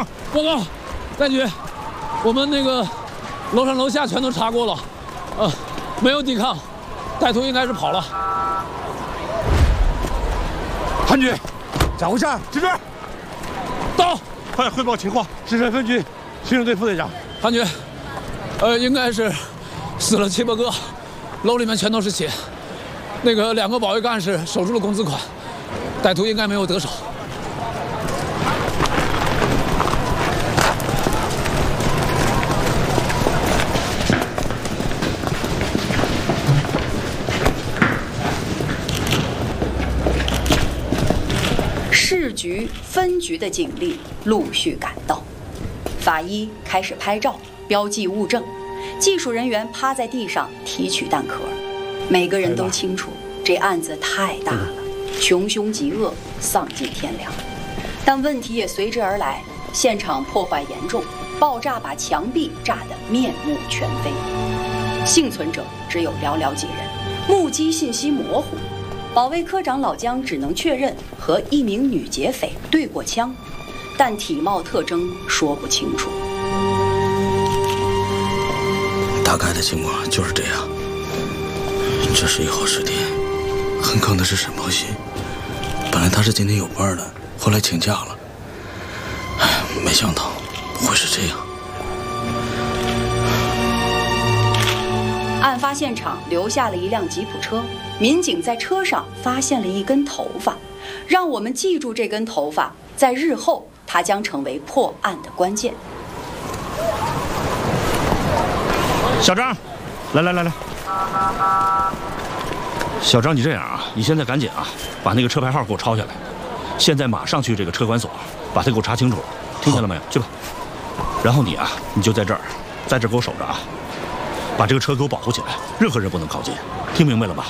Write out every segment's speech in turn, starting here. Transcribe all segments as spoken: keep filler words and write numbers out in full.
长， 报告，干局，我们那个楼上楼下全都查过了，呃，没有抵抗，歹徒应该是跑了。 韩局，咋回事？这边， 到， 快汇报情况。石山分局刑警队副队长。 韩局，呃，应该是死了七八个，楼里面全都是血。那个两个保卫干事守住了工资款，歹徒应该没有得手。 市局分局的警力陆续赶到，法医开始拍照标记物证，技术人员趴在地上提取弹壳。每个人都清楚，这案子太大了，穷凶极恶，丧尽天良。但问题也随之而来，现场破坏严重，爆炸把墙壁炸得面目全非。幸存者只有寥寥几人，目击信息模糊。 保卫科长老姜只能确认和一名女劫匪对过枪，但体貌特征说不清楚。 大概的情况就是这样。这是一号尸体，很可能是沈鹏熙。本来他是今天有班的，后来请假了。哎，没想到会是这样。 案发现场留下了一辆吉普车。 民警在车上发现了一根头发，让我们记住这根头发，在日后它将成为破案的关键。 小张，来来来来，小张，你这样啊，你现在赶紧啊，把那个车牌号给我抄下来，现在马上去这个车管所，把它给我查清楚，听见了没有？去吧。然后你啊，你就在这儿，在这儿给我守着啊，把这个车给我保护起来，任何人不能靠近，听明白了吗？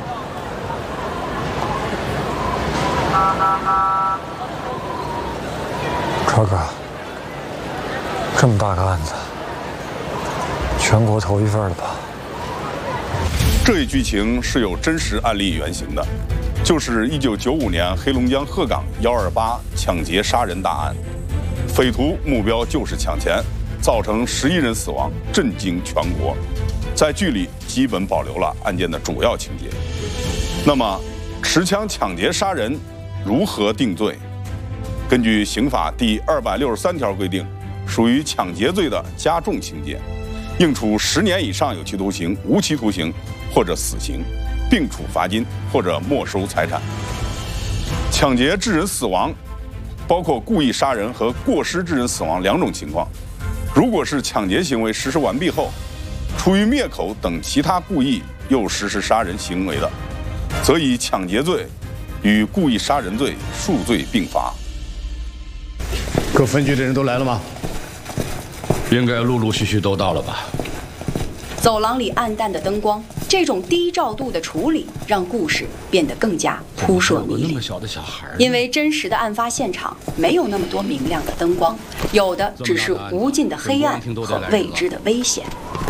超哥，这么大个案子，全国头一份了吧？ 这一剧情是有真实案例原型的，就是一九九五年黑龙江鹤岗幺二八抢劫杀人大案，匪徒目标就是抢钱，造成十一人死亡，震惊全国。在剧里基本保留了案件的主要情节。那么，持枪抢劫杀人如何定罪？ 根据刑法第二百六十三条规定，属于抢劫罪的加重情节，应处十年以上有期徒刑、无期徒刑或者死刑，并处罚金或者没收财产。抢劫致人死亡，包括故意杀人和过失致人死亡两种情况。如果是抢劫行为实施完毕后，出于灭口等其他故意又实施杀人行为的，则以抢劫罪与故意杀人罪数罪并罚。 各分局的人都来了吗？ 应该陆陆续续都到了吧。 走廊里暗淡的灯光，这种低照度的处理，让故事变得更加扑朔迷离。 那么小的小孩， 因为真实的案发现场没有那么多明亮的灯光，有的只是无尽的黑暗和未知的危险。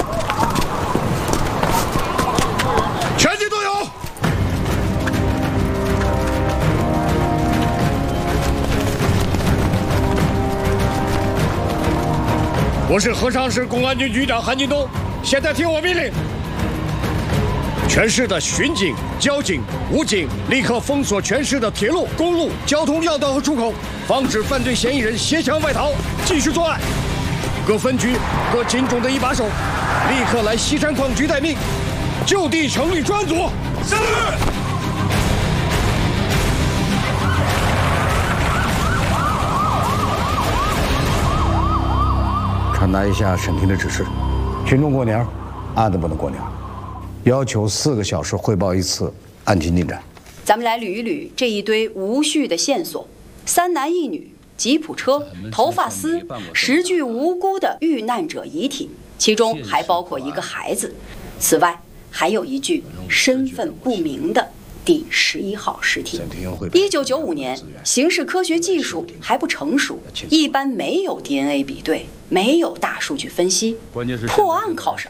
全体都有。 我是合昌市公安局局长韩金东，现在听我命令，全市的巡警、交警、武警立刻封锁全市的铁路、公路、交通要道和出口，防止犯罪嫌疑人携枪外逃，继续作案。各分局、各警种的一把手，立刻来西山矿局待命，就地成立专案组。是。 传达一下审庭的指示：群众过鸟，案子不能过鸟，要求四个小时汇报一次案情进展。 咱们来捋一捋这一堆无序的线索：三男一女、吉普车、头发丝、十具无辜的遇难者遗体，其中还包括一个孩子。此外，还有一具身份不明的第十一号尸体。一九九五年，刑事科学技术还不成熟，一般没有 D N A 比对，没有大数据分析，破案靠什